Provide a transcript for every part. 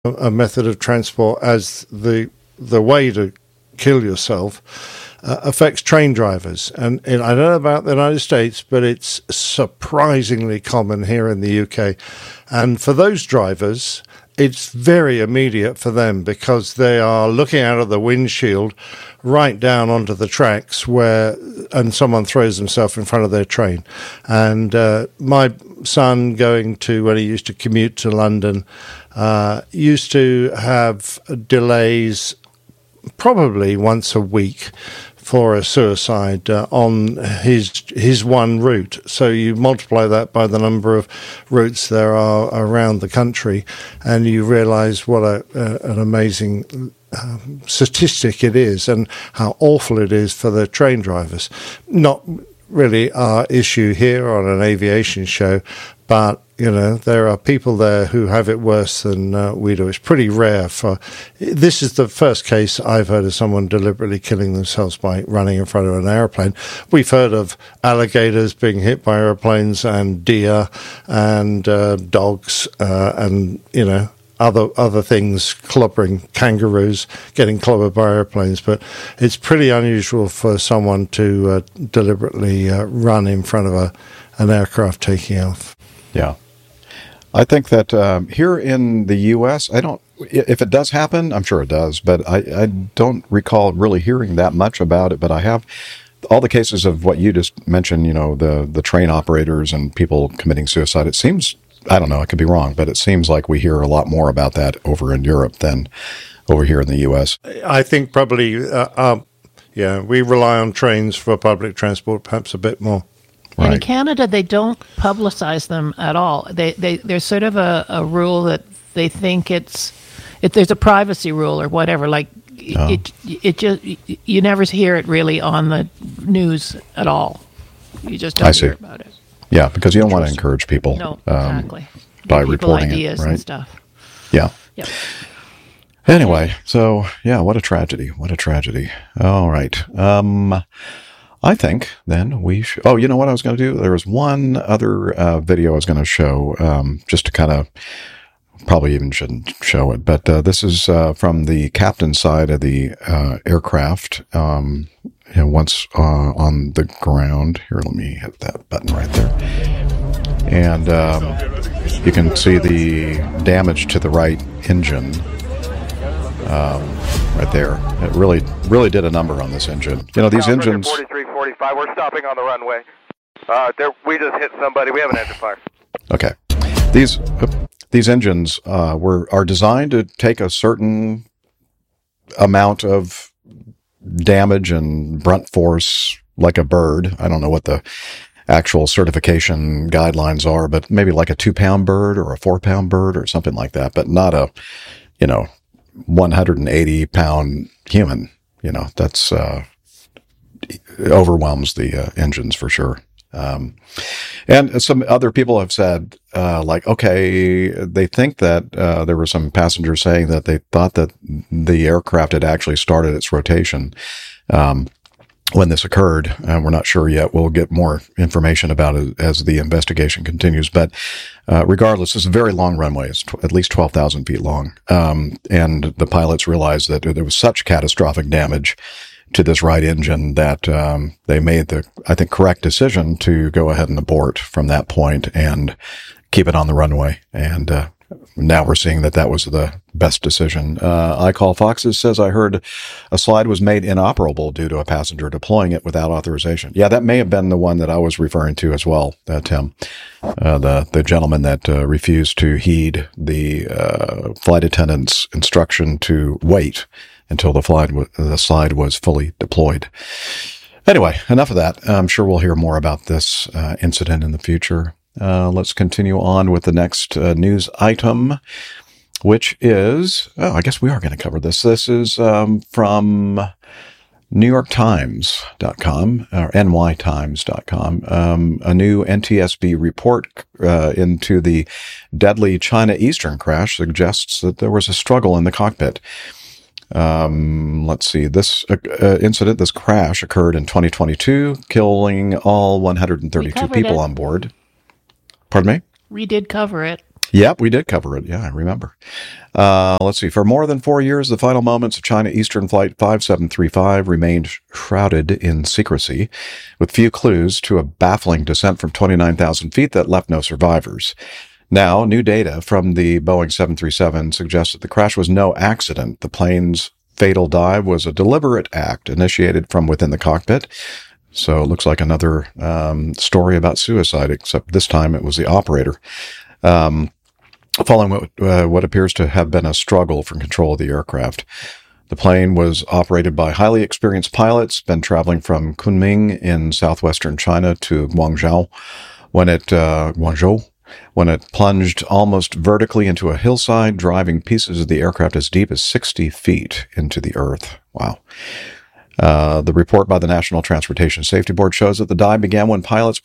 a method of transport as the way to kill yourself affects train drivers. And I don't know about the United States, but it's surprisingly common here in the UK. And for those drivers, it's very immediate for them because they are looking out of the windshield right down onto the tracks and someone throws himself in front of their train. And my son, when he used to commute to London, used to have delays probably once a week for a suicide on his one route. So you multiply that by the number of routes there are around the country, and you realize what an amazing statistic it is, and how awful it is for the train drivers. Not really our issue here on an aviation show, but there are people there who have it worse than we do. It's pretty rare. This is the first case I've heard of someone deliberately killing themselves by running in front of an airplane. We've heard of alligators being hit by airplanes, and deer, and dogs, and other things, clobbering kangaroos, getting clobbered by airplanes. But it's pretty unusual for someone to deliberately run in front of an aircraft taking off. Yeah. I think that here in the U.S., if it does happen, I'm sure it does, but I don't recall really hearing that much about it. But I have all the cases of what you just mentioned, the train operators and people committing suicide. It seems, I don't know, I could be wrong, but it seems like we hear a lot more about that over in Europe than over here in the U.S. I think probably, we rely on trains for public transport perhaps a bit more. Right. And in Canada, they don't publicize them at all. There's sort of a rule that they think there's a privacy rule or whatever. Like it just, you never hear it really on the news at all. You just don't hear about it. Yeah, because you don't want to encourage people. No, exactly. By reporting ideas it, right? And stuff. Yeah. Yep. Anyway, so yeah, what a tragedy! What a tragedy! All right. I think then we should... Oh, you know what I was going to do? There was one other video I was going to show, just to kind of... Probably even shouldn't show it, but this is from the captain's side of the aircraft, once on the ground. Here, let me hit that button right there. And you can see the damage to the right engine. Right there. It really did a number on this engine. These engines... 4345, we're stopping on the runway. We just hit somebody. We have an engine fire. Okay. These engines are designed to take a certain amount of damage and brunt force like a bird. I don't know what the actual certification guidelines are, but maybe like a 2-pound bird or a 4-pound bird or something like that, but not a, 180-pound human. That's overwhelms the engines for sure. And some other people have said, okay, they think that there were some passengers saying that they thought that the aircraft had actually started its rotation when this occurred. We're not sure yet. We'll get more information about it as the investigation continues. But regardless, it's a very long runway. It's at least 12,000 feet long. And the pilots realized that there was such catastrophic damage to this right engine that they made the, I think, correct decision to go ahead and abort from that point and keep it on the runway. And now we're seeing that was the best decision. I Call Foxes says, I heard a slide was made inoperable due to a passenger deploying it without authorization. Yeah, that may have been the one that I was referring to as well, Tim. The gentleman that refused to heed the flight attendant's instruction to wait until the slide was fully deployed. Anyway, enough of that. I'm sure we'll hear more about this incident in the future. Let's continue on with the next news item, which is, I guess we are going to cover this. This is from NewYorkTimes.com or NYTimes.com. A new NTSB report into the deadly China Eastern crash suggests that there was a struggle in the cockpit. Let's see. This incident, this crash occurred in 2022, killing all 132 people on board. Pardon me? We did cover it. Yep, we did cover it. Yeah, I remember. Let's see. For more than 4 years, the final moments of China Eastern Flight 5735 remained shrouded in secrecy, with few clues to a baffling descent from 29,000 feet that left no survivors. Now, new data from the Boeing 737 suggests that the crash was no accident. The plane's fatal dive was a deliberate act initiated from within the cockpit. So it looks like another story about suicide, except this time it was the operator. Following what appears to have been a struggle for control of the aircraft. The plane was operated by highly experienced pilots, been traveling from Kunming in southwestern China to Guangzhou when it plunged almost vertically into a hillside, driving pieces of the aircraft as deep as 60 feet into the earth. Wow. The report by the National Transportation Safety Board shows that the dive began when pilots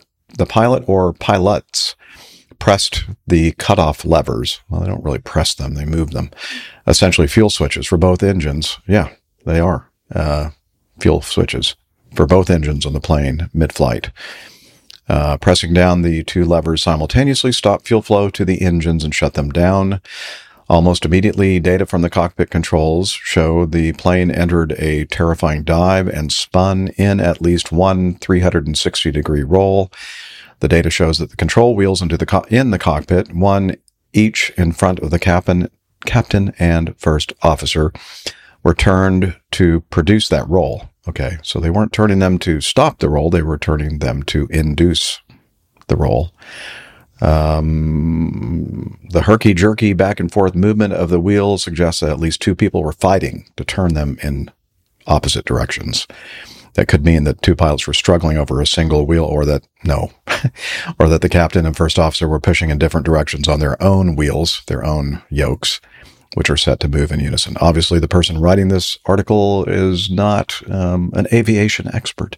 pressed the cutoff levers. Well, they don't really press them, they move them. Essentially fuel switches for both engines. Yeah, they are. Fuel switches for both engines on the plane mid-flight. Pressing down the two levers simultaneously stopped fuel flow to the engines and shut them down. Almost immediately, data from the cockpit controls showed the plane entered a terrifying dive and spun in at least one 360-degree roll. The data shows that the control wheels in the cockpit, one each in front of the captain and first officer, were turned to produce that roll. Okay, so they weren't turning them to stop the roll, they were turning them to induce the roll. The herky-jerky back-and-forth movement of the wheels suggests that at least two people were fighting to turn them in opposite directions. That could mean that two pilots were struggling over a single wheel, or that the captain and first officer were pushing in different directions on their own wheels, their own yokes, which are set to move in unison. Obviously, the person writing this article is not an aviation expert.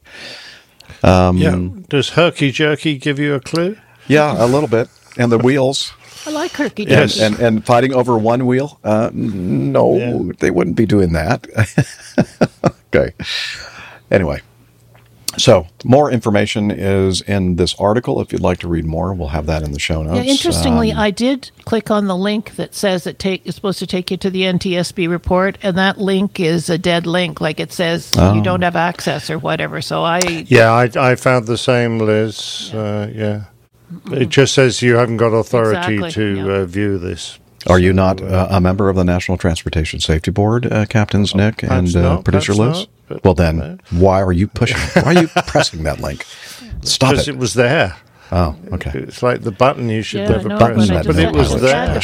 Does herky-jerky give you a clue? Yeah, a little bit. And the wheels. I like herky-jerky. Yes. And fighting over one wheel? No, They wouldn't be doing that. Okay. Anyway, so more information is in this article. If you'd like to read more, we'll have that in the show notes. Yeah, interestingly, I did click on the link that says it's supposed to take you to the NTSB report, and that link is a dead link. Like it says you don't have access or whatever. So I found the same, Liz. It just says you haven't got authority to view this. Are you not a member of the National Transportation Safety Board, Captains Nick and Producer Liz? Well, then, why are you pushing? Why are you pressing that link? Stop it. Because it was there. Oh, okay. It's like the button you should never press. But it was there.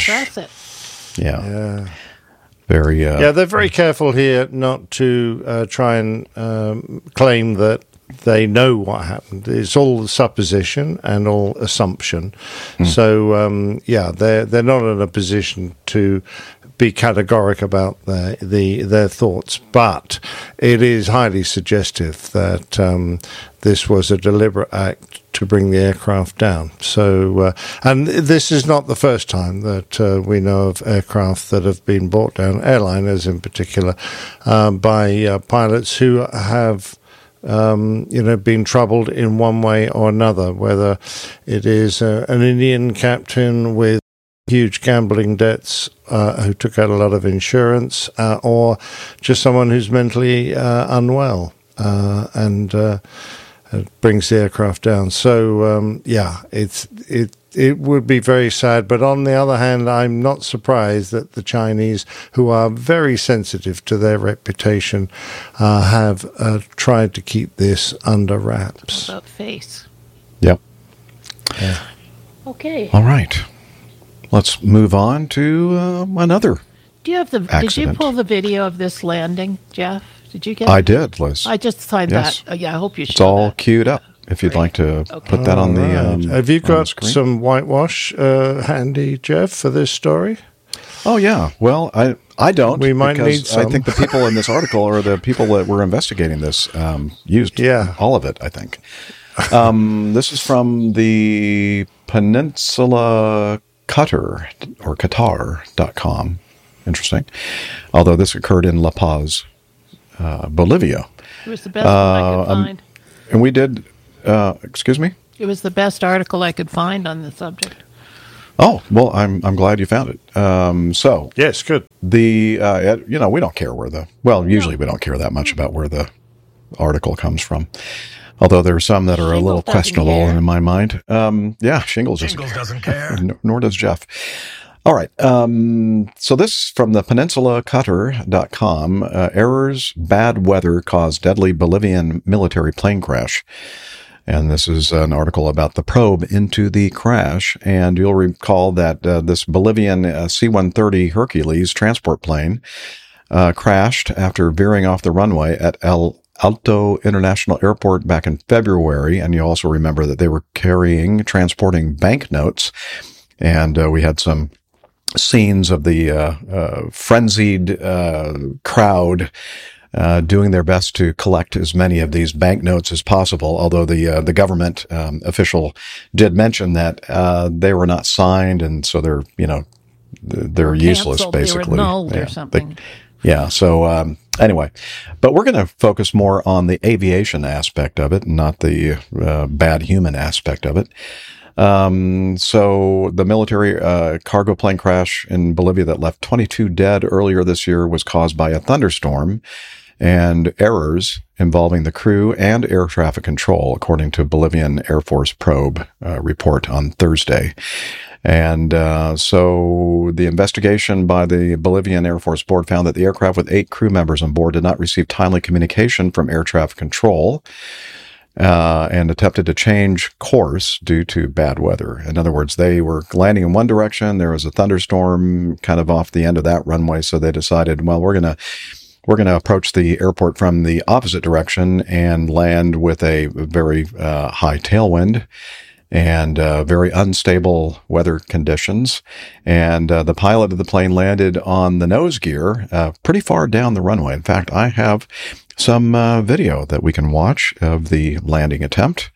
Yeah. Very. They're very careful here not to try and claim that they know what happened. It's all supposition and all assumption. So, they're not in a position to be categoric about their thoughts, but it is highly suggestive that this was a deliberate act to bring the aircraft down. So, and this is not the first time that we know of aircraft that have been brought down, airliners in particular, by pilots who have been troubled in one way or another, whether it is an Indian captain with huge gambling debts who took out a lot of insurance, or just someone who's mentally unwell and brings the aircraft down. So, it would be very sad. But on the other hand, I'm not surprised that the Chinese, who are very sensitive to their reputation, have tried to keep this under wraps. About face. Yep. Yeah. Okay. All right. Let's move on to another. Do you have the? Accident. Did you pull the video of this landing, Jeff? Did you get? I did, Liz. I just signed Yes. that. I hope you should. It's all queued up. If you'd like to put that on the Have you got screen. some whitewash handy, Jeff, for this story? Oh yeah. Well, I don't. We might because need some. I think the people in this article, or the people that were investigating this, used all of it. I think. This is from the Peninsula Qatar or Qatar.com. Interesting. Although this occurred in La Paz, Bolivia. It was the best one I could find. And we did. Excuse me? It was the best article I could find on the subject. Oh, well, I'm glad you found it. So Yes, good. we don't care usually we don't care that much about where the article comes from. Although there are some that are a little questionable in my mind. Shingles doesn't care. Nor does Jeff. All right. So this from the PeninsulaCutter.com. Errors, bad weather caused deadly Bolivian military plane crash. And this is an article about the probe into the crash. And you'll recall that this Bolivian C-130 Hercules transport plane crashed after veering off the runway at El Alto International Airport back in February. And you also remember that they were transporting banknotes. And we had some scenes of the frenzied crowd doing their best to collect as many of these banknotes as possible. Although the government official did mention that they were not signed, and so they're useless, basically. They were annulled or something. So anyway, but we're going to focus more on the aviation aspect of it, not the bad human aspect of it. So the military cargo plane crash in Bolivia that left 22 dead earlier this year was caused by a thunderstorm and errors involving the crew and air traffic control, according to Bolivian Air Force probe report on Thursday. And so the investigation by the Bolivian Air Force Board found that the aircraft with 8 crew members on board did not receive timely communication from air traffic control and attempted to change course due to bad weather. In other words, they were landing in one direction. There was a thunderstorm kind of off the end of that runway, so they decided, well, we're going to approach the airport from the opposite direction and land with a very high tailwind and very unstable weather conditions. And the pilot of the plane landed on the nose gear pretty far down the runway. In fact, I have some video that we can watch of the landing attempt.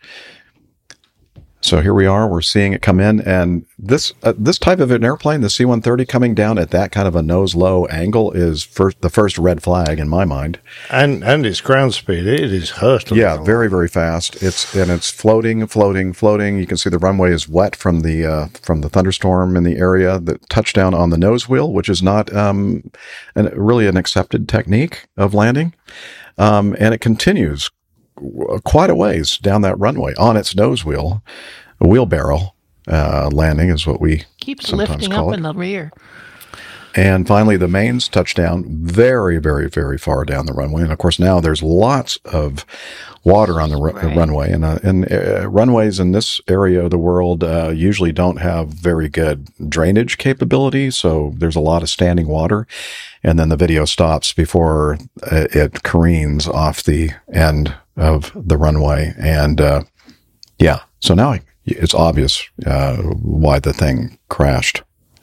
So here we are. We're seeing it come in, and this type of an airplane, the C-130, coming down at that kind of a nose-low angle is the first red flag in my mind. And its ground speed, it is hurtling. Yeah, very, very fast. It's floating. You can see the runway is wet from the thunderstorm in the area. The touchdown on the nose wheel, which is not really an accepted technique of landing, and it continues quite a ways down that runway on its nose wheel. A wheelbarrow landing is what we keeps sometimes lifting call up it. in the rear. And finally, the mains touchdown very, very, very far down the runway. And of course, now there's lots of water on the runway. And runways in this area of the world usually don't have very good drainage capability. So there's a lot of standing water. And then the video stops before it careens off the end of the runway. And so now it's obvious why the thing crashed.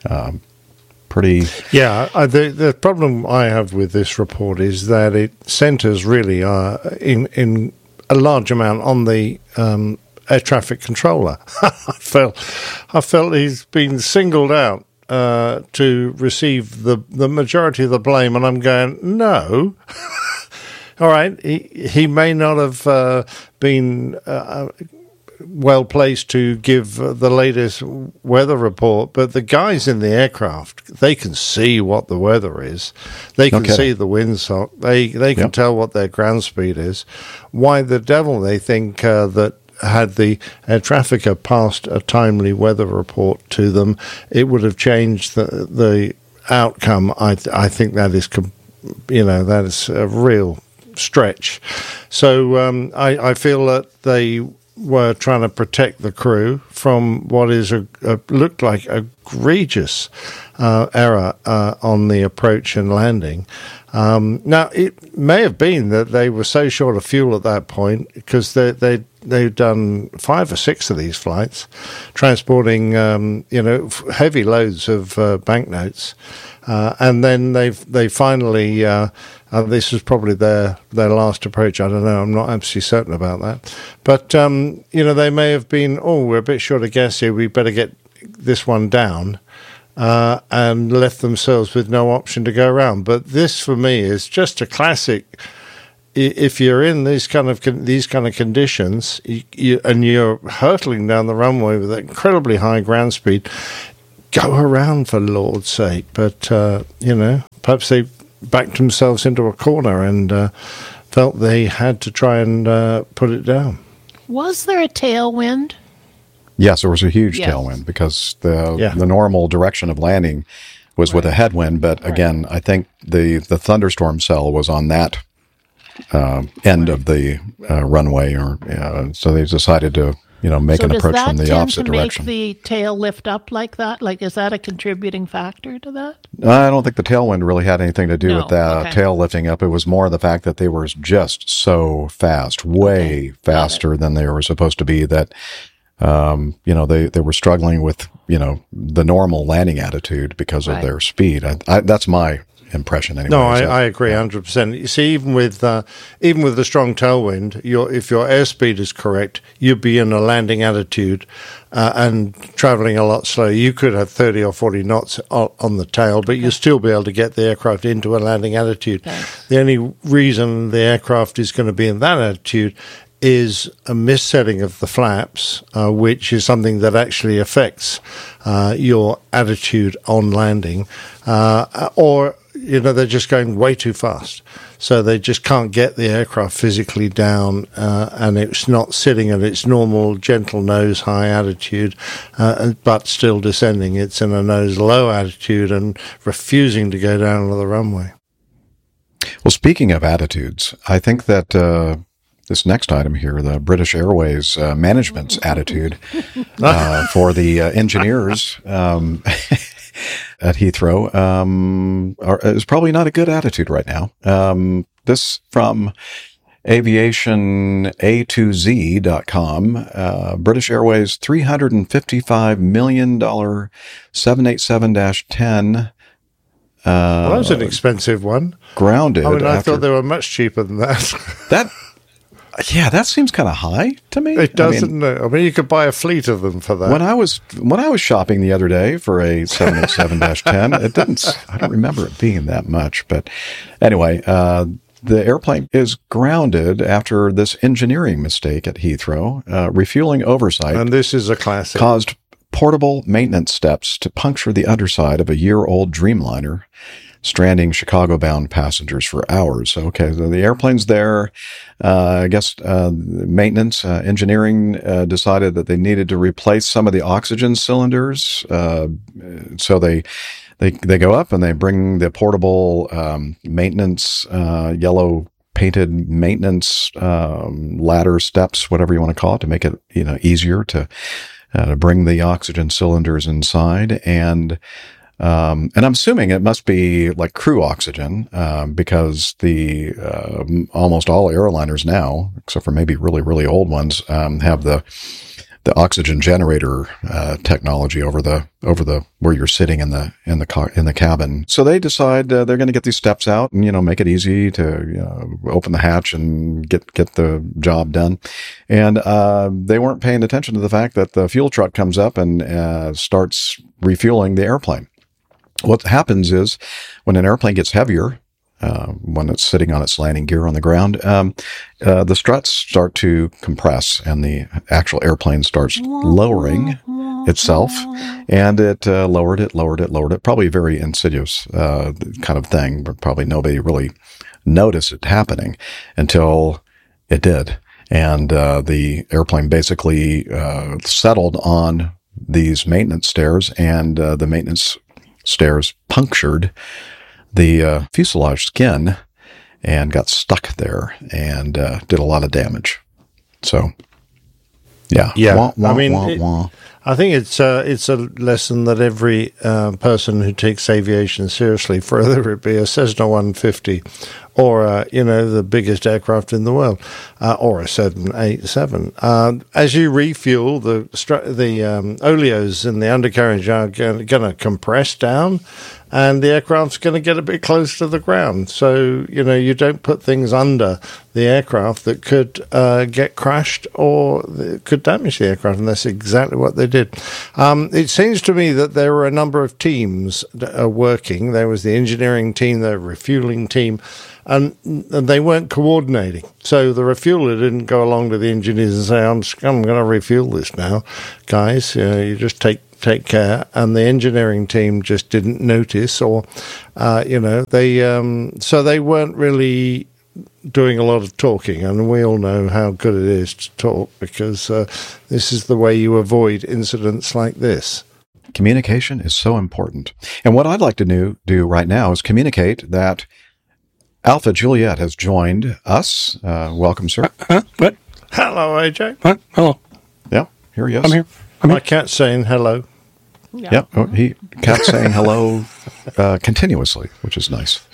The problem I have with this report is that it centers really in a large amount on the air traffic controller. I felt he's been singled out to receive the majority of the blame, and I'm going, no. All right, he may not have been well placed to give the latest weather report, but the guys in the aircraft, they can see what the weather is. They can see the windsock. They can tell what their ground speed is. Why the devil they think that had the air trafficker passed a timely weather report to them, it would have changed the outcome. I think that is, that is a real stretch. So I feel that they were trying to protect the crew from what is looked like egregious error on the approach and landing. Now, it may have been that they were so short of fuel at that point because they've done 5 or 6 of these flights, transporting heavy loads of banknotes, and then they finally. This was probably their last approach. I don't know. I'm not absolutely certain about that. But, they may have been, we're a bit short of gas here. We better get this one down, and left themselves with no option to go around. But this, for me, is just a classic. If you're in these kind of conditions and you're hurtling down the runway with incredibly high ground speed, go around, for Lord's sake. But, perhaps they backed themselves into a corner and felt they had to try and put it down. Was there a tailwind? Yes, there was a huge tailwind because the normal direction of landing was with a headwind. But again, I think the thunderstorm cell was on that end of the runway, so they decided to make an approach from the opposite direction. Does that tend to make the tail lift up like that? Like, is that a contributing factor to that? I don't think the tailwind really had anything to do with that tail lifting up. It was more the fact that they were just so fast, way faster than they were supposed to be, that they were struggling with the normal landing attitude because of their speed. That's my impression anyway. No, I agree 100%. You see, even with the strong tailwind, if your airspeed is correct, you'd be in a landing attitude and traveling a lot slower. You could have 30 or 40 knots on the tail, but you'll still be able to get the aircraft into a landing attitude. The only reason the aircraft is going to be in that attitude is a missetting of the flaps, which is something that actually affects your attitude on landing, or they're just going way too fast. So they just can't get the aircraft physically down, and it's not sitting at its normal gentle nose high attitude, but still descending. It's in a nose low attitude and refusing to go down to the runway. Well, speaking of attitudes, I think that this next item here, the British Airways management's attitude for the engineers at Heathrow is probably not a good attitude right now. This from aviationA2Z.com. British Airways $355 million 787-10. Well, that was an expensive one. Grounded. I thought they were much cheaper than that. That seems kind of high to me. It doesn't. You could buy a fleet of them for that. When I was shopping the other day for a 787-10, it didn't. I don't remember it being that much. But anyway, the airplane is grounded after this engineering mistake at Heathrow. Refueling oversight, and this is a classic, caused portable maintenance steps to puncture the underside of a year-old Dreamliner, stranding Chicago-bound passengers for hours. So the airplane's there. I guess maintenance, engineering decided that they needed to replace some of the oxygen cylinders. So they go up and they bring the portable maintenance, yellow painted maintenance ladder steps, whatever you want to call it, to make it easier to bring the oxygen cylinders inside. And I'm assuming it must be like crew oxygen, because the almost all airliners now, except for maybe really, really old ones, have the oxygen generator technology over the where you're sitting in the cabin. So they decide they're going to get these steps out and make it easy to open the hatch and get the job done. And they weren't paying attention to the fact that the fuel truck comes up and starts refueling the airplane. What happens is when an airplane gets heavier, when it's sitting on its landing gear on the ground, the struts start to compress and the actual airplane starts lowering itself, and it lowered it, probably a very insidious kind of thing, but probably nobody really noticed it happening until it did. And the airplane basically settled on these maintenance stairs, and the maintenance stairs punctured the fuselage skin and got stuck there and did a lot of damage. So, yeah. I think it's a lesson that every person who takes aviation seriously, whether it be a Cessna 150 or the biggest aircraft in the world, or a 787, as you refuel, the oleos in the undercarriage are going to compress down, and the aircraft's going to get a bit close to the ground. So, you don't put things under the aircraft that could get crashed or could damage the aircraft, and that's exactly what they did. It seems to me that there were a number of teams working. There was the engineering team, the refueling team, and they weren't coordinating. So the refueler didn't go along to the engineers and say, I'm going to refuel this now, guys. You just take take care, and the engineering team just didn't notice, or so they weren't really doing a lot of talking. And we all know how good it is to talk, because this is the way you avoid incidents like this. Communication is so important. And what I'd like to do right now is communicate that Alpha Juliet has joined us. Welcome, sir. What? Hello, AJ. What? Hello. Yeah, here he is. I'm here. My cat's saying hello. Yeah, cat's saying hello continuously, which is nice.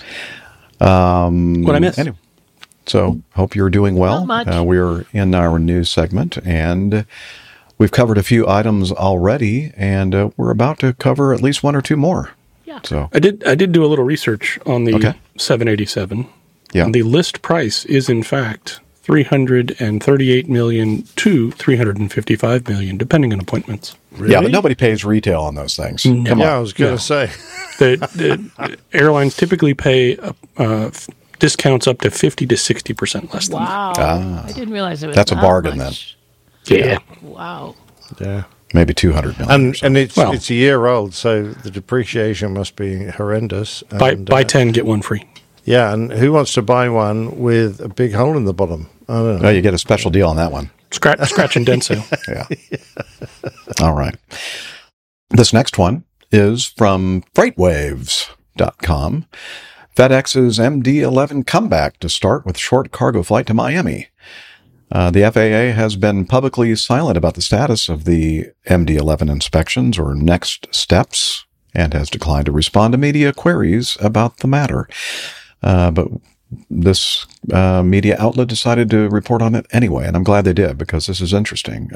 What I miss? Anyway, so hope you're doing well. Not much. We're in our news segment, and we've covered a few items already, and we're about to cover at least one or two more. Yeah. So I did do a little research on the Okay. 787. Yeah. And the list price is in fact $338 million to $355 million, depending on appointments. yeah, but nobody pays retail on those things. No. Come Yeah, I on. was going to say. The airlines typically pay discounts up to 50 to 60% less than Wow. Ah. I didn't realize it was That's a that bargain much. that. Yeah. Wow. Yeah. Maybe 200 million. And it's Well- it's a year old, so the depreciation must be horrendous. And, Buy 10, get one free. Yeah, and who wants to buy one with a big hole in the bottom? I don't know. Oh, you get a special deal on that one. Scratch and dent sale. Yeah. All right. This next one is from FreightWaves.com. FedEx's MD-11 comeback to start with short cargo flight to Miami. The FAA has been publicly silent about the status of the MD-11 inspections or next steps, and has declined to respond to media queries about the matter. But this media outlet decided to report on it anyway, and I'm glad they did, because this is interesting.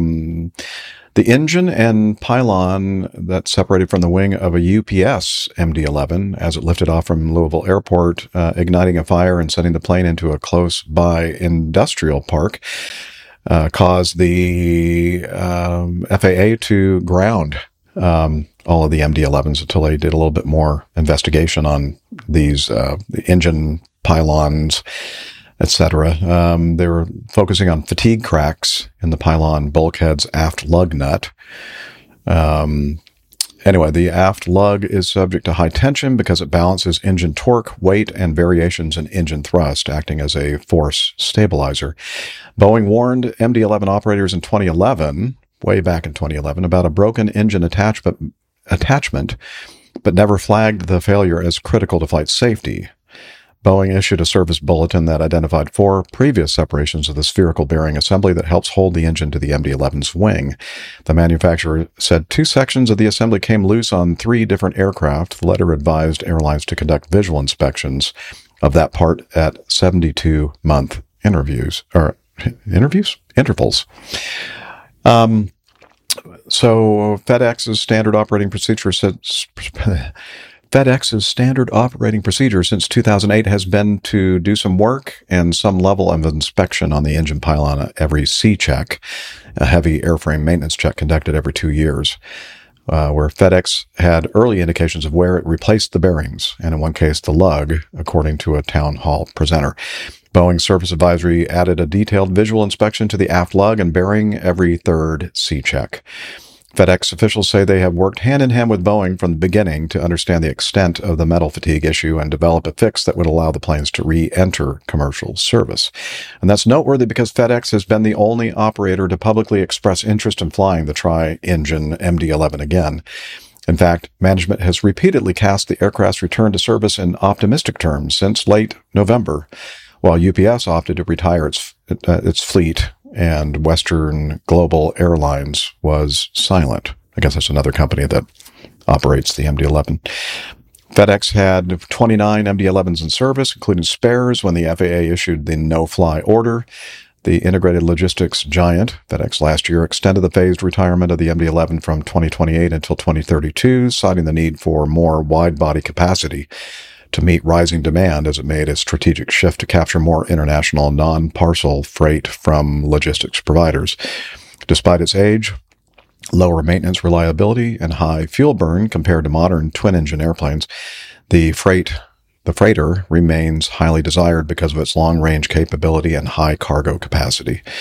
The engine and pylon that separated from the wing of a UPS MD-11 as it lifted off from Louisville Airport, igniting a fire and sending the plane into a close-by industrial park, caused the FAA to ground all of the MD-11s until they did a little bit more investigation on these the engine pylons, etc. They were focusing on fatigue cracks in the pylon bulkhead's aft lug nut. Anyway, the aft lug is subject to high tension because it balances engine torque, weight, and variations in engine thrust, acting as a force stabilizer. Boeing warned MD-11 operators in 2011, way back in 2011, about a broken engine attachment, but never flagged the failure as critical to flight safety. Boeing issued a service bulletin that identified 4 previous separations of the spherical bearing assembly that helps hold the engine to the MD-11's wing. The manufacturer said 2 sections of the assembly came loose on 3 different aircraft. The letter advised airlines to conduct visual inspections of that part at 72-month intervals. So FedEx's standard operating procedure since 2008 has been to do some work and some level of inspection on the engine pylon at every C check, a heavy airframe maintenance check conducted every 2 years, where FedEx had early indications of where it replaced the bearings, and in one case the lug, according to a town hall presenter. Boeing Service Advisory added a detailed visual inspection to the aft lug and bearing every 3rd C check. FedEx officials say they have worked hand-in-hand with Boeing from the beginning to understand the extent of the metal fatigue issue and develop a fix that would allow the planes to re-enter commercial service. And that's noteworthy because FedEx has been the only operator to publicly express interest in flying the tri-engine MD-11 again. In fact, management has repeatedly cast the aircraft's return to service in optimistic terms since late November, while UPS opted to retire its fleet and Western Global Airlines was silent. I guess that's another company that operates the MD-11. FedEx had 29 MD-11s in service, including spares, when the FAA issued the no-fly order. The integrated logistics giant, FedEx, last year extended the phased retirement of the MD-11 from 2028 until 2032, citing the need for more wide-body capacity to meet rising demand as it made a strategic shift to capture more international non-parcel freight from logistics providers. Despite its age, lower maintenance reliability, and high fuel burn compared to modern twin-engine airplanes, the freighter remains highly desired because of its long-range capability and high cargo capacity.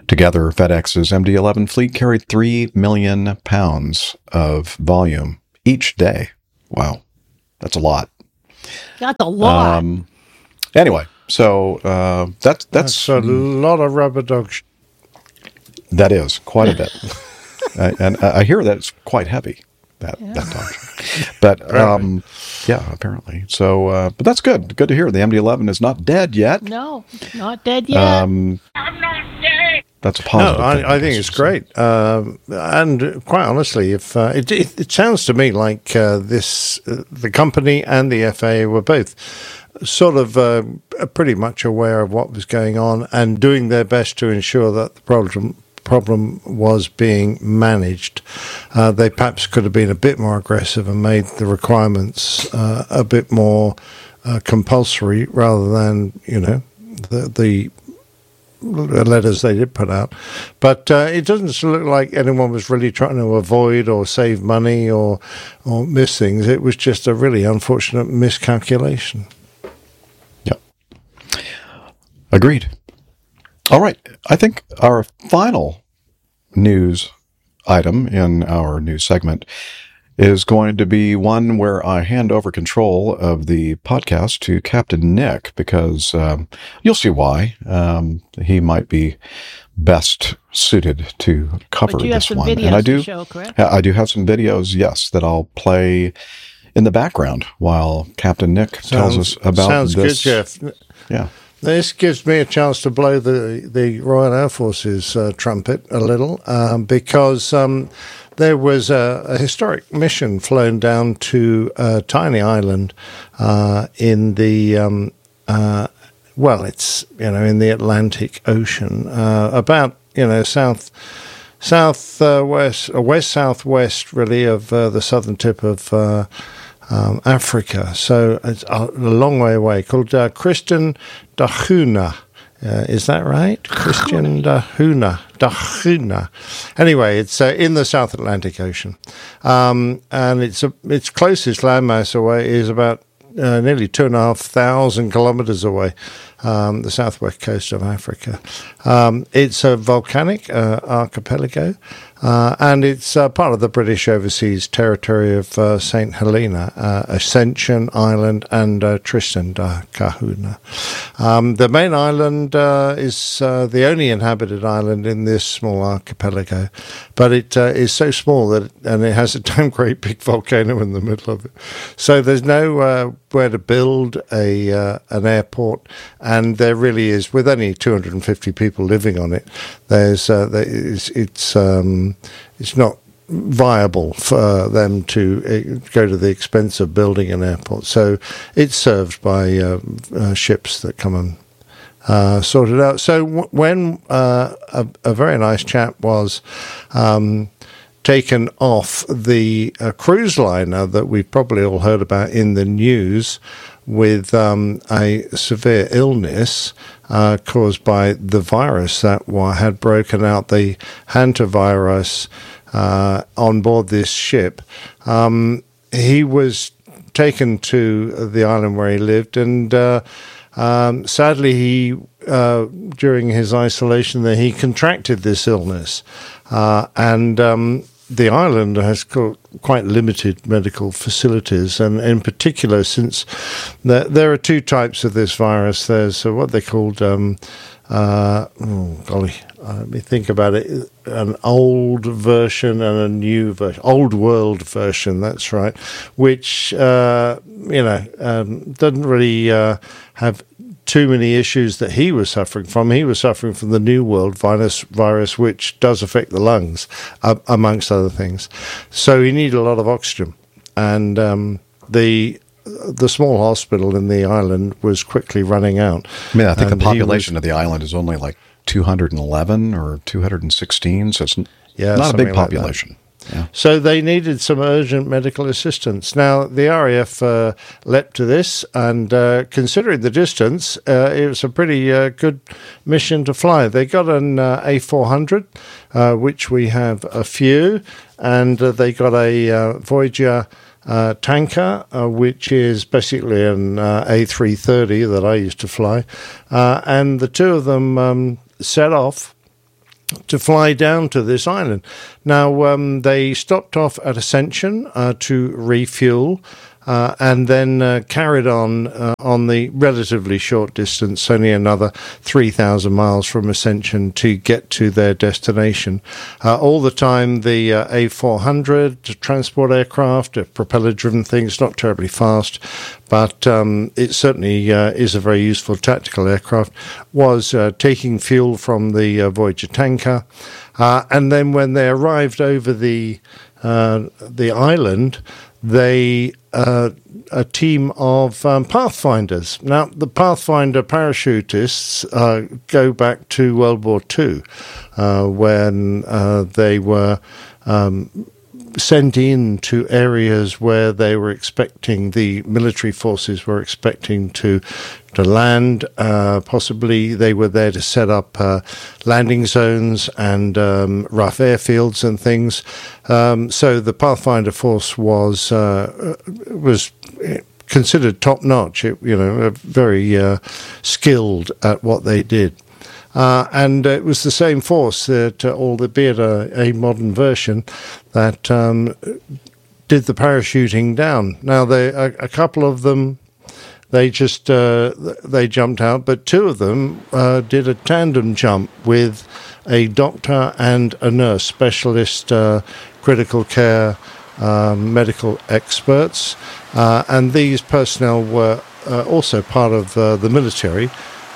Together, FedEx's MD-11 fleet carried 3 million pounds of volume each day. Wow, that's a lot. That's a lot. Anyway, so that's a lot of rubber dog. That is quite a bit, and I hear that it's quite heavy. That dog, but yeah, apparently. So, but that's good. Good to hear. The MD-11 is not dead yet. No, not dead yet. I'm not dead. That's a positive. No, I think it's great. And quite honestly, if it sounds to me like the company and the FAA were both sort of pretty much aware of what was going on and doing their best to ensure that the problem was being managed. They perhaps could have been a bit more aggressive and made the requirements a bit more compulsory rather than, the letters they did put out. But it doesn't look like anyone was really trying to avoid or save money or miss things. It was just a really unfortunate miscalculation. Yep. Agreed. All right. I think our final news item in our news segment is going to be one where I hand over control of the podcast to Captain Nick, because you'll see why. He might be best suited to cover this one. And I do. Show, correct? I do have some videos, yes, that I'll play in the background while Captain Nick tells us about this. Sounds good, Jeff. Yeah. This gives me a chance to blow the Royal Air Force's trumpet a little, because there was a historic mission flown down to a tiny island in the it's in the Atlantic Ocean, about west southwest really of the southern tip of Africa. So it's a long way away, called Tristan da Cunha. Is that right? Tristan da Cunha. Anyway, it's in the South Atlantic Ocean. And its closest landmass away is about nearly 2,500 kilometers away, the southwest coast of Africa. It's a volcanic archipelago, and it's part of the British Overseas Territory of St. Helena, Ascension Island, and Tristan da Cunha. The main island is the only inhabited island in this small archipelago, but it is so small that it has a damn great big volcano in the middle of it. So there's no where to build an airport, and there really is, with only 250 people living on it, it's not viable for them to go to the expense of building an airport. So it's served by ships that come and sort it out. So when a very nice chap was taken off the cruise liner that we've probably all heard about in the news with a severe illness caused by the virus that had broken out, the hantavirus, on board this ship. He was taken to the island where he lived, and sadly he during his isolation there, he contracted this illness, and the island has got quite limited medical facilities, and in particular, since there are two types of this virus. There's what they called, let me think about it, an old version and a new version, old world version, that's right, which, doesn't really have too many issues that he was suffering from. He was suffering from the New World virus, which does affect the lungs, amongst other things. So he needed a lot of oxygen, and the small hospital in the island was quickly running out. I mean, I think the population of the island is only like 211 or 216, so it's not a big population. Yeah. So they needed some urgent medical assistance. Now, the RAF leapt to this, and considering the distance, it was a pretty good mission to fly. They got an A400, which we have a few, and they got a Voyager tanker, which is basically an A330 that I used to fly. And the two of them set off to fly down to this island. Now, they stopped off at Ascension to refuel, and then carried on the relatively short distance, only another 3,000 miles from Ascension to get to their destination. All the time, the A400 transport aircraft, a propeller-driven thing, it's not terribly fast, but it certainly is a very useful tactical aircraft, was taking fuel from the Voyager tanker. And then when they arrived over the island, they a team of Pathfinders. Now, the Pathfinder parachutists go back to World War II, when they were sent in to areas where they were expecting, the military forces were expecting to land. Possibly they were there to set up landing zones and rough airfields and things. So the Pathfinder force was considered top-notch, very skilled at what they did. And it was the same force that, albeit a modern version, that did the parachuting down. Now, a couple of them, they just they jumped out, but two of them did a tandem jump with a doctor and a nurse, specialist critical care medical experts, and these personnel were also part of the military.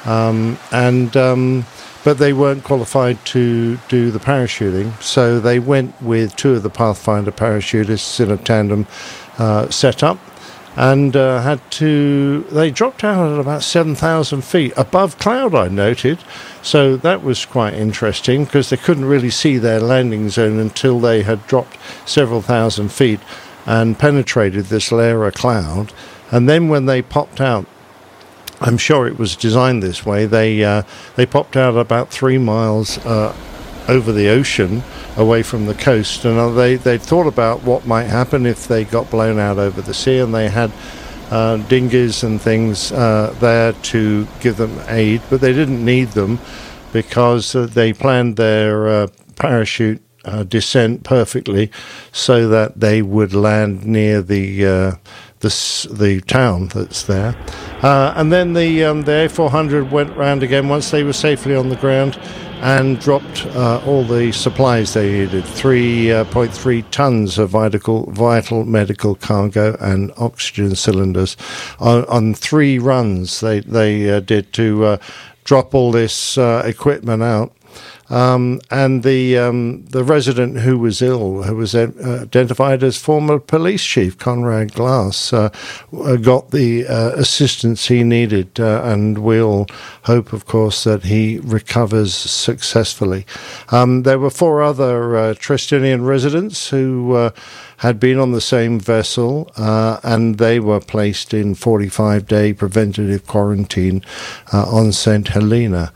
But they weren't qualified to do the parachuting, so they went with two of the Pathfinder parachutists in a tandem setup, and they dropped out at about 7,000 feet above cloud, I noted. So that was quite interesting, because they couldn't really see their landing zone until they had dropped several thousand feet and penetrated this layer of cloud. And then when they popped out, I'm sure it was designed this way, they popped out about 3 miles over the ocean away from the coast, and they thought about what might happen if they got blown out over the sea, and they had dinghies and things there to give them aid, but they didn't need them because they planned their parachute descent perfectly so that they would land near the town that's there. And then the A400 went round again once they were safely on the ground and dropped all the supplies they needed, 3.3 tons of vital medical cargo and oxygen cylinders on 3 runs they did to drop all this equipment out. And the resident who was ill, who was identified as former police chief Conrad Glass, got the assistance he needed, and we'll hope, of course, that he recovers successfully. There were 4 other Trestinian residents who had been on the same vessel, and they were placed in 45-day preventative quarantine on St. Helena.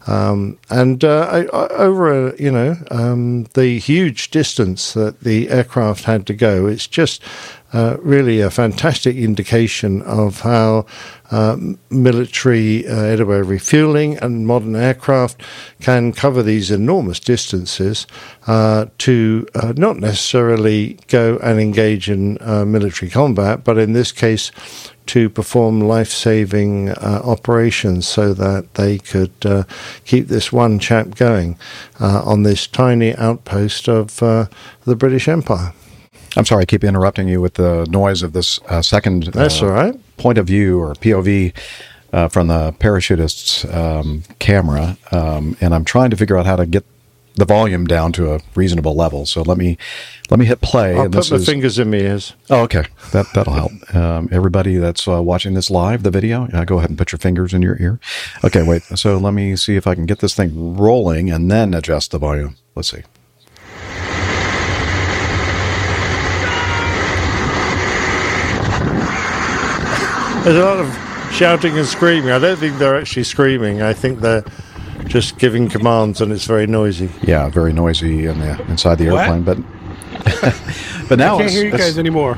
Over the huge distance that the aircraft had to go, it's just really a fantastic indication of how military refueling and modern aircraft can cover these enormous distances to not necessarily go and engage in military combat, but in this case to perform life-saving operations so that they could keep this one chap going on this tiny outpost of the British Empire. I'm sorry, I keep interrupting you with the noise of this second That's all right. point of view or POV from the parachutist's camera, and I'm trying to figure out how to get the volume down to a reasonable level. So let me hit play. I'll put my fingers in my ears. Oh, okay. That'll help. Everybody that's watching this live, the video, go ahead and put your fingers in your ear. Okay, wait. So let me see if I can get this thing rolling and then adjust the volume. Let's see. There's a lot of shouting and screaming. I don't think they're actually screaming. I think they're just giving commands, and it's very noisy. Yeah, very noisy inside the airplane. But but now I can't hear you guys anymore.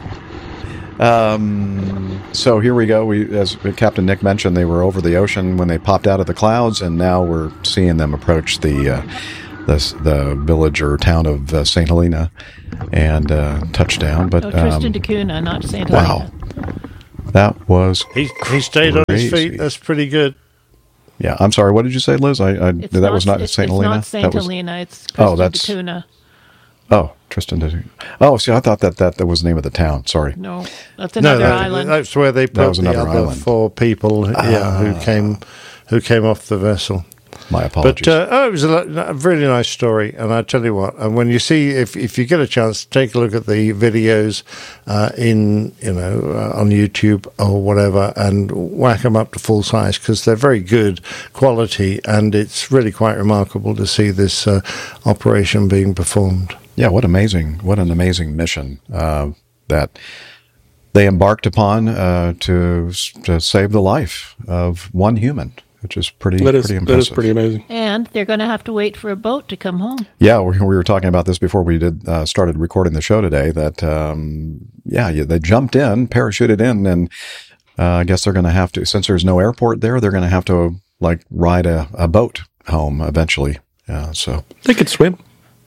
So here we go. As Captain Nick mentioned, they were over the ocean when they popped out of the clouds, and now we're seeing them approach the the village or town of St. Helena and touched down. But Tristan da Cunha, not St. wow, Helena. that was He stayed on his crazy. feet. That's pretty good. Yeah, I'm sorry. What did you say, Liz? That was not St. Helena. It's not St. That was- Helena. It's Tristan that's- da Cunha. Oh, Tristan da Cunha. Oh, see, I thought that was the name of the town. Sorry. No, that's another island. That's where they That put was the another other island. 4 people. Who came off the vessel. My apologies. But it was a really nice story, and I tell you what, and when you see, if you get a chance, take a look at the videos on YouTube or whatever, and whack them up to full size, because they're very good quality, and it's really quite remarkable to see this operation being performed. Yeah, what an amazing mission that they embarked upon to save the life of one human, which is pretty impressive. That is pretty amazing. And they're going to have to wait for a boat to come home. Yeah, we were talking about this before we started recording the show today. That they jumped in, parachuted in, and I guess they're going to have to, since there's no airport there, they're going to have to ride a boat home eventually. So They could swim.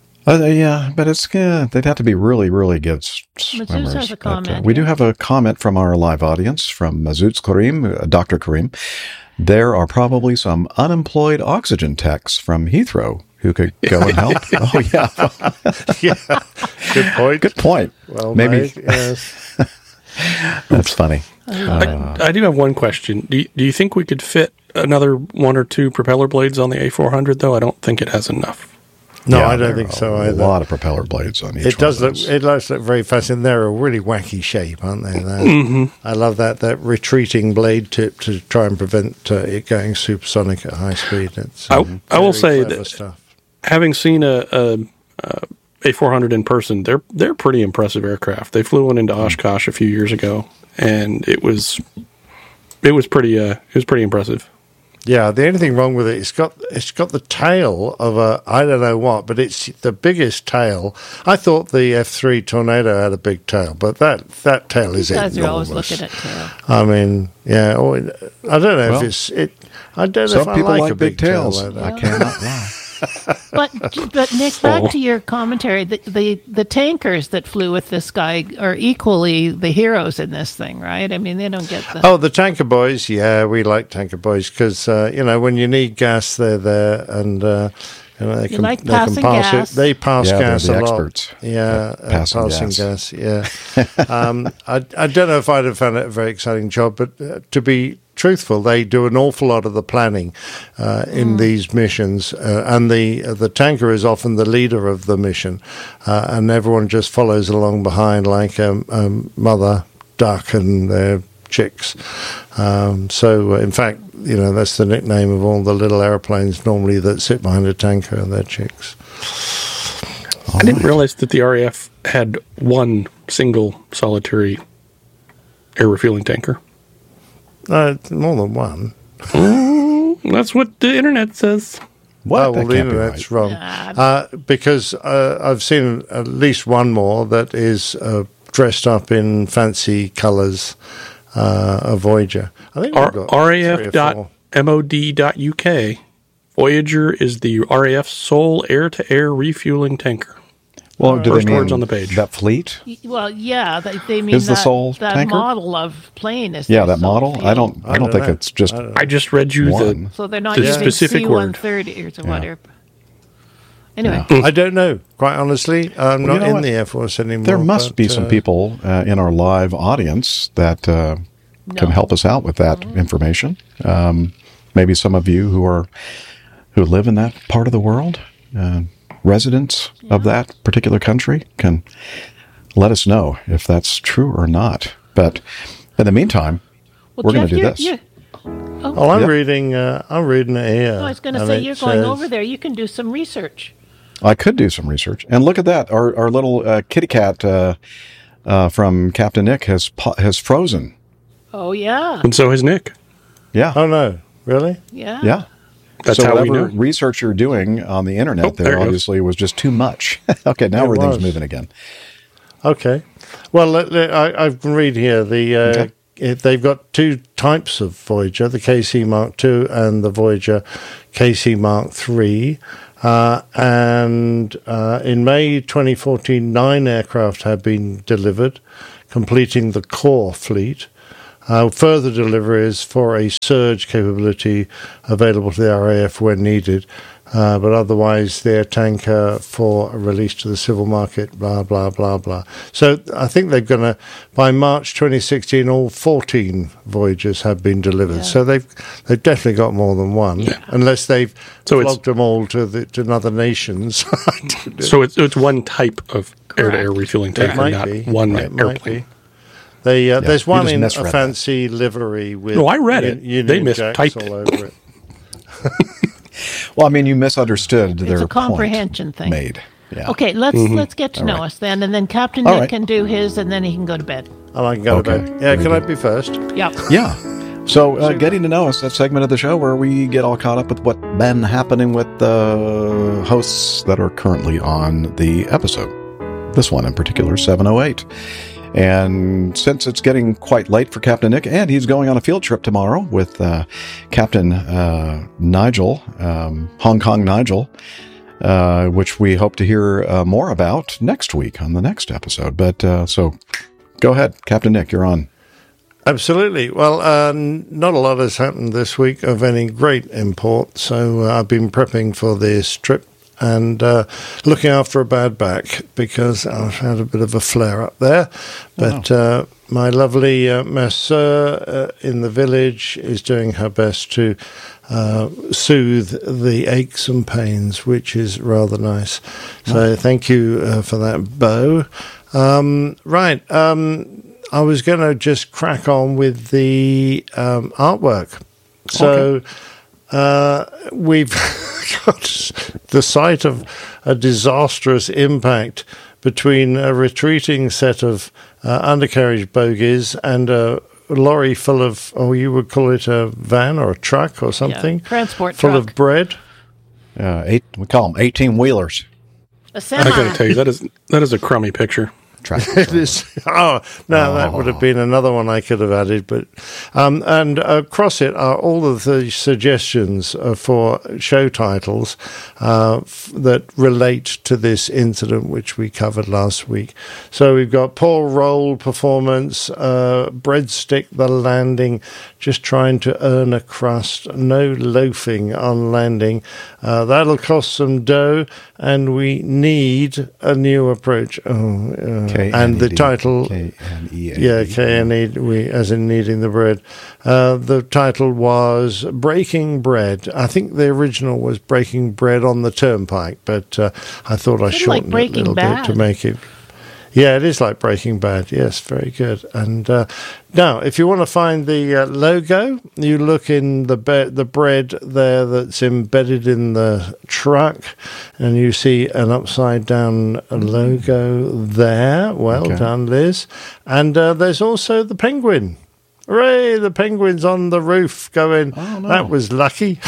yeah, but they'd have to be really, really good swimmers. has a But, comment, we do yeah. have a comment from our live audience, from Mazuz Karim, Dr. Karim. There are probably some unemployed oxygen techs from Heathrow who could go and help. Oh, yeah. Yeah, good point. Good point. Well, Maybe made, yes. that's funny. I do have one question. Do you think we could fit another 1 or 2 propeller blades on the A400, though? I don't think it has enough. No, Yeah, I don't there think are so a either. lot of propeller blades on each It does one look. of those. It does look very fascinating. They're a really wacky shape, aren't they? I love that retreating blade tip to try and prevent it going supersonic at high speed. It's I will very say clever that stuff. having seen a A400 in person, they're pretty impressive aircraft. They flew one into Oshkosh a few years ago, and it was pretty impressive. Yeah, the only thing wrong with it's got the tail of I don't know what, but it's the biggest tail. I thought the F3 Tornado had a big tail, but that tail is You guys are always enormous. looking at tail. I mean, yeah, I don't know Well, if it's it. I don't know Some if I people like like a big tail tails. like that. I cannot lie. But Nick, back to your commentary. The tankers that flew with this guy are equally the heroes in this thing, right? I mean, they don't get the. Oh, the tanker boys. Yeah, we like tanker boys because when you need gas, they're there, and they can like they can passing pass gas. it. They pass Yeah, they're gas the a lot. experts Yeah, at passing gas. Yeah. I don't know if I'd have found it a very exciting job, but to be truthful, they do an awful lot of the planning in these missions, and the tanker is often the leader of the mission, and everyone just follows along behind like a mother duck and their chicks. So, in fact, that's the nickname of all the little airplanes normally that sit behind a tanker, and they're chicks. I didn't realize that the RAF had one single solitary air refueling tanker. More than one. That's what the internet says. What? Oh, well, That the can't be internet's right. wrong. Because I've seen at least one more that is dressed up in fancy colours, a Voyager. I think we've got 3 or 4. raf.mod.uk. Voyager is the RAF's sole air-to-air refueling tanker. Well, do First they mean words on the page. that fleet? Well, yeah, they mean Is the that, Soul that tanker? model of plane is. Yeah, their that Soul model. field. I don't don't think know. it's just I just read you one. So they're not the using specific word. C-130 or whatever. Anyway, I don't know. Quite honestly, I'm Well, not you know in what? the Air Force anymore. There must but, be some people in our live audience that can No. help us out with that information. Maybe some of you who live in that part of the world, residents of that particular country, can let us know if that's true or not. But in the meantime, well, we're going to Jeff, do you're- this. Oh, I'm Yep. reading. I'm reading it here. I was going to and say it you're going says- over there. You can do some research. I could do some research. And look at that. Our little kitty cat from Captain Nick has frozen. Oh yeah, And so has Nick. Yeah. Oh no, really? yeah, Yeah. That's so how we whatever know. research you're doing on the internet Oh, there there it goes. obviously was just too much. Okay, now It everything's was. moving again. Okay. Well, I can read here. They've got 2 types of Voyager: the KC Mark II and the Voyager KC Mark III. And in May 2014, 9 aircraft had been delivered, completing the core fleet. Further deliveries for a surge capability available to the RAF when needed, but otherwise their tanker for release to the civil market, blah, blah, blah, blah. So I think they're going to, by March 2016, all 14 Voyagers have been delivered. Yeah. So they've definitely got more than one, unless they've flogged them all to other nations. So it's one type of air-to-air refueling tanker, might not be. one It might airplane. be. There's one just in a misread that. fancy livery with No, I read it. Union They Jacks mistyped all it. over it. Well, I mean, you misunderstood their It's a point comprehension thing. made. Yeah. Okay, let's get to know us then, and then Captain All Nick right. can do his, and then he can go to bed. And I can go Okay. to bed. Yeah, can I be first? Yep. Yeah. So, getting to know us, that segment of the show where we get all caught up with what's been happening with the hosts that are currently on the episode. This one in particular, 708. And since it's getting quite late for Captain Nick, and he's going on a field trip tomorrow with Captain Nigel, Hong Kong Nigel, which we hope to hear more about next week on the next episode. But so go ahead, Captain Nick, you're on. Absolutely. Well, not a lot has happened this week of any great import, so I've been prepping for this trip and looking after a bad back because I've had a bit of a flare-up there. But my lovely masseur in the village is doing her best to soothe the aches and pains, which is rather nice. So thank you for that, Bo. Right. I was going to just crack on with the artwork. So we've got the site of a disastrous impact between a retreating set of undercarriage bogies and a lorry full of, you would call it a van or a truck or something? Transport full truck. of bread. We call them 18-wheelers. A I semi. got to tell you, that is a crummy picture. It is. That would have been another one I could have added. But and across it are all of the suggestions for show titles that relate to this incident, which we covered last week. So we've got Poor Roll Performance, Breadstick the Landing, Just Trying to Earn a Crust, No Loafing on Landing. That'll cost some dough, and we need a new approach. And the title, K-N-E, as in kneading the bread. The title was Breaking Bread. I think the original was Breaking Bread on the Turnpike, but I thought I shortened it a little bit to make it. Yeah, it is like Breaking Bad. Yes, very good. And now, if you want to find the logo, you look in the bread there that's embedded in the truck, and you see an upside-down logo there. Well done, Liz. And there's also the penguin. Hooray, the penguin's on the roof going, that was lucky.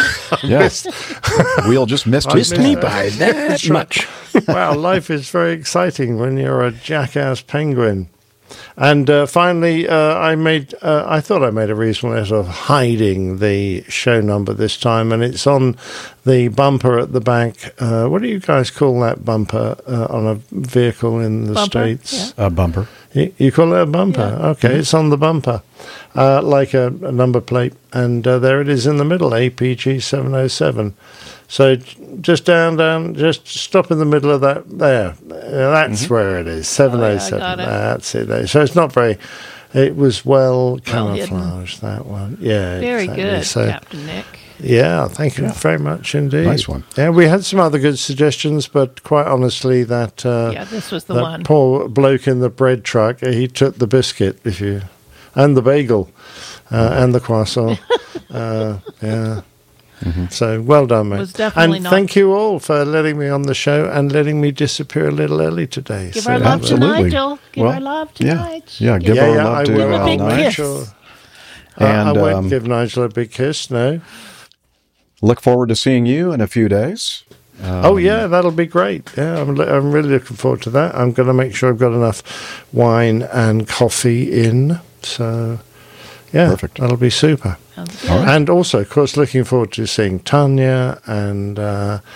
Wheel just missed his Me by that much. Wow, life is very exciting when you're a jackass penguin. And finally, I thought I made a reasonable effort of hiding the show number this time, and it's on the bumper at the back. What do you guys call that bumper on a vehicle in the States? Yeah. A bumper. You call it a bumper? Yeah. Okay, it's on the bumper, like a number plate, and there it is in the middle, APG 707. So just down, just stop in the middle of that there. That's where it is, 707. I got it. That's it. So it's not very, it was well hidden. camouflaged, that one. Yeah, Very exactly. good, So, Captain Nick. yeah, thank you very much indeed. Nice one. Yeah, we had some other good suggestions, but quite honestly, that This was the that one. poor bloke in the bread truck, he took the biscuit, and the bagel, and the croissant. Yeah. So well done, mate. Was definitely and not- thank you all for letting me on the show and letting me disappear a little early today. Give So, our love to Absolutely. Nigel. Give Well, our love to yeah. Nigel. Yeah, give our love I to will. a big I'll make kiss. sure. And, I won't give Nigel a big kiss, no. look forward to seeing you in a few days. Oh yeah, that'll be great. Yeah, I'm really looking forward to that. I'm going to make sure I've got enough wine and coffee in. So, yeah, Perfect. That'll be super. Sounds good. All right. And also, of course, looking forward to seeing Tanya and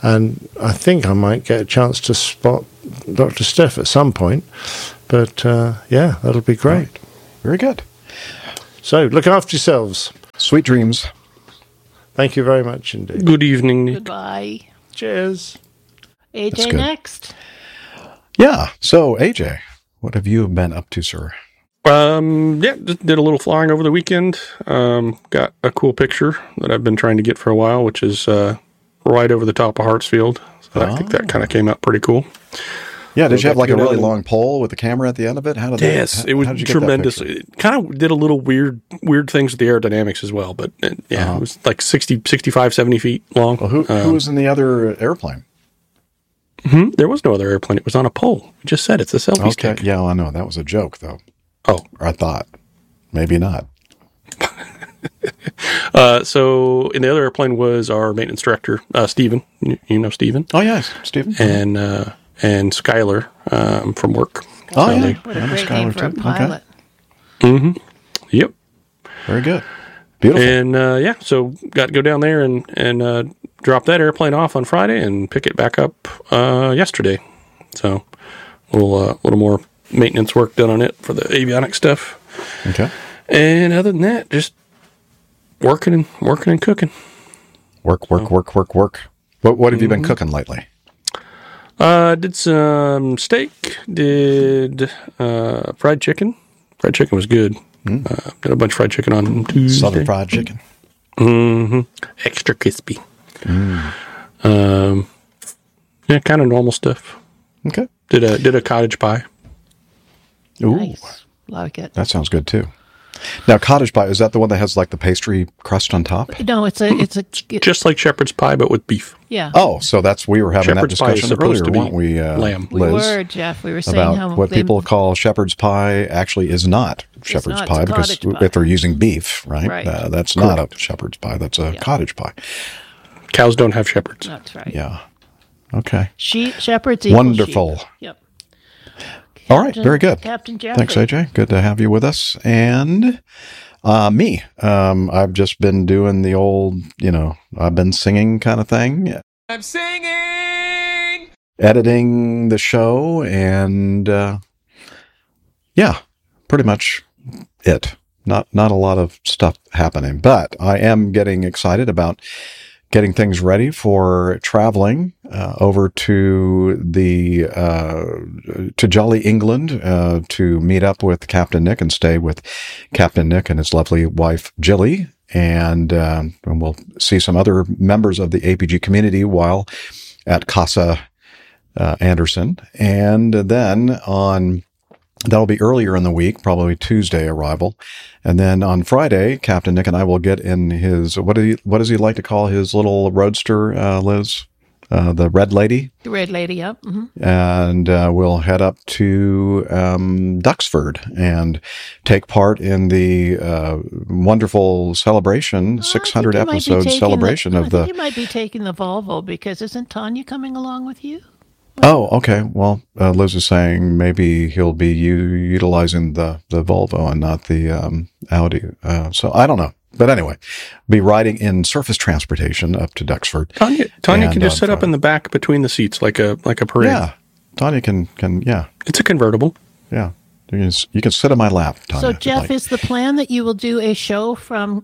And I think I might get a chance to spot Dr. Steph at some point. But yeah, that'll be great. Very good. So look after yourselves. Sweet dreams. Thank you very much indeed. Good evening, Nick. Goodbye. Cheers. That's AJ good. next. Yeah. So, AJ, what have you been up to, sir? Yeah, just did a little flying over the weekend. Got a cool picture that I've been trying to get for a while, which is right over the top of Hartsfield. So I think that kind of came out pretty cool. Yeah, did So you have got like to a go really down- long pole with the camera at the end of it? How did Yes, that, it was how did you get that tremendous. picture? It kind of did a little weird things with the aerodynamics as well, but yeah, it was like 60, 65, 70 feet long. Well, who was in the other airplane? There was no other airplane. It was on a pole. You just said it's a selfie Okay. stick. Yeah, well, I know. That was a joke, though. Oh, Or I thought. Maybe not. so in the other airplane was our maintenance director, Stephen. You know Stephen. Oh, yes, Stephen. And Skylar from work. Oh, So yeah. they- What a I know great name Skylar, for a too. pilot. Yep. Very good. Beautiful. And yeah, so got to go down there and drop that airplane off on Friday and pick it back up yesterday. So a little more maintenance work done on it for the avionics stuff. Okay. And other than that, just working and cooking. Work. What have you been cooking lately? Did some steak. Did fried chicken. Fried chicken was good. Did a bunch of fried chicken on Tuesday. Southern fried chicken. Extra crispy. Yeah, kind of normal stuff. Okay. Did a cottage pie. Ooh, Nice. Like it. that sounds good, too. Now, cottage pie, is that the one that has like the pastry crust on top? No, it's a Just like shepherd's pie, but with beef. yeah. Oh, so we were having that Shepherd's pie is discussion supposed earlier, to be weren't we, lamb. We Liz? were, Jeff. We were saying About how what they- people call shepherd's pie actually is not shepherd's not, it's pie a because cottage pie. if they're using beef, right? Right. That's not a shepherd's pie. That's a cottage pie. Cows don't have shepherds. That's right. Yeah. Okay. Shepherds equal Wonderful. sheep. Yep. All right. Very good. Captain Jeffrey. Thanks, AJ. Good to have you with us. And me, I've just been doing the old, I've been singing kind of thing. I'm singing. Editing the show and yeah, pretty much it. Not a lot of stuff happening, but I am getting excited about getting things ready for traveling over to to Jolly England to meet up with Captain Nick and stay with Captain Nick and his lovely wife Jilly, and we'll see some other members of the APG community while at Casa Anderson, and then that'll be earlier in the week, probably Tuesday arrival. And then on Friday, Captain Nick and I will get in his, what does he like to call his little roadster, Liz? The Red Lady. The Red Lady, yep. Mm-hmm. And we'll head up to Duxford and take part in the wonderful celebration, 600 episode celebration of I think you might be taking the Volvo because isn't Tanya coming along with you? Oh, okay. Well, Liz is saying maybe he'll be utilizing the Volvo and not the Audi. So I don't know. But anyway, be riding in surface transportation up to Duxford. Tanya can just sit up in the back between the seats like a parade. Yeah, Tanya can. Yeah, It's a convertible. yeah. You can sit on my lap, Tanya. So, if you'd Jeff, like. is the plan that you will do a show from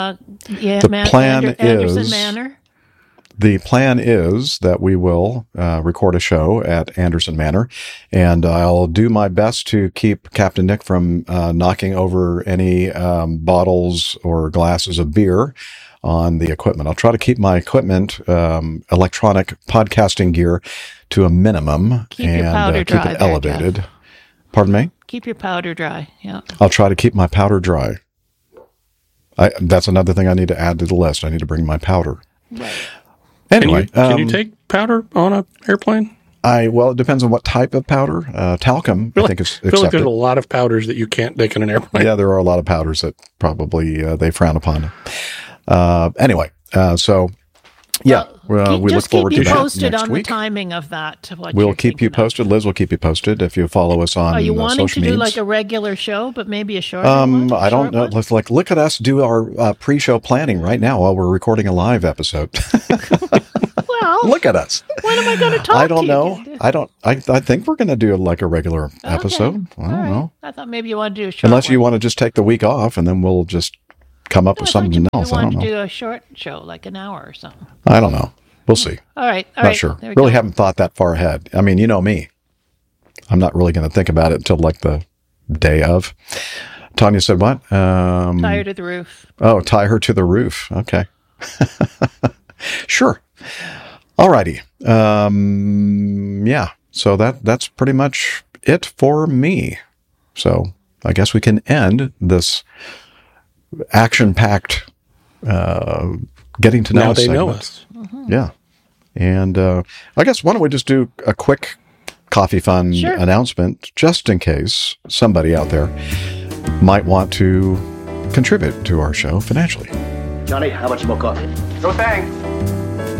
plan Anderson is- Manor? The plan is that we will record a show at Anderson Manor, and I'll do my best to keep Captain Nick from knocking over any bottles or glasses of beer on the equipment. I'll try to keep my equipment, electronic podcasting gear, to a minimum Keep your and powder keep dry it there, elevated. Jeff. Pardon me? Keep your powder dry. Yeah. I'll try to keep my powder dry. That's another thing I need to add to the list. I need to bring my powder. Right. Anyway, Can you take powder on an airplane? Well, it depends on what type of powder. Talcum, I think, is I feel like there's accepted. a lot of powders that you can't take on an airplane. Yeah, there are a lot of powders that probably they frown upon. Anyway, so yeah, we look forward to keep you that posted next on week. the timing of that. We'll keep you posted. Liz will keep you posted if you follow us on Are you wanting social to do medias. like a regular show, but maybe a short one? I don't know. Let's look at us do our pre-show planning right now while we're recording a live episode. Ralph, Look at us. when am I going to talk I don't to know. you? I think we're going to do like a regular episode. I don't know. I thought maybe you want to do a short Unless you one. want to just take the week off and then we'll just come up with I thought something you else. I wanted don't to know. do a short show, like an hour or something. I don't know. We'll see. All right. Not sure. There we Really go. haven't thought that far ahead. I mean, you know me. I'm not really going to think about it until like the day of. Tanya said what? Tired of the roof. Oh, tie her to the roof. Okay. Sure. Alrighty. Yeah. So that's pretty much it for me. So I guess we can end this action-packed getting to know Now us they know segment. us. Yeah. And I guess why don't we just do a quick coffee fund Sure. announcement just in case somebody out there might want to contribute to our show financially. Johnny, how much more coffee? No thanks.